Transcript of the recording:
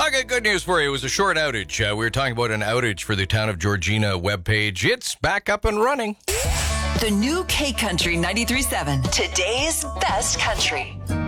Okay, good news for you. It was a short outage. We were talking about an outage for the Town of Georgina webpage. It's back up and running. The new K Country 93.7. Today's best country.